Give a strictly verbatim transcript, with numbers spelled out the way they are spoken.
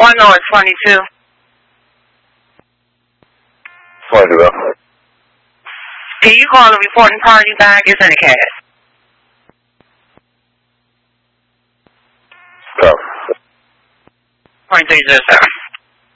One oh, it's twenty-two. twenty-two. Can you call the reporting party back? It's in the cash. No. twenty-three zero seven.